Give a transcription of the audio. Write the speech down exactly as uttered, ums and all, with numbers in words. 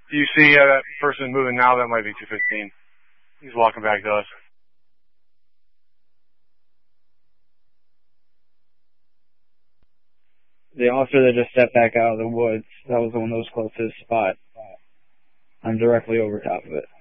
Do you see uh, that person moving now? That might be two fifteen. He's walking back to us. The officer that just stepped back out of the woods, that was the one that was close to the spot. I'm directly over top of it.